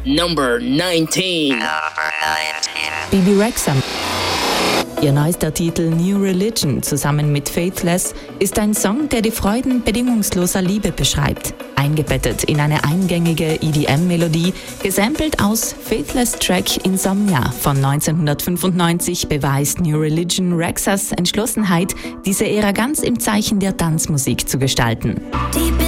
Number 19. Bebe Rexha. Ihr neuester Titel New Religion zusammen mit Faithless ist ein Song, der die Freuden bedingungsloser Liebe beschreibt. Eingebettet in eine eingängige EDM-Melodie, gesampelt aus Faithless Track Insomnia von 1995, beweist New Religion Rexhas Entschlossenheit, diese Ära ganz im Zeichen der Tanzmusik zu gestalten.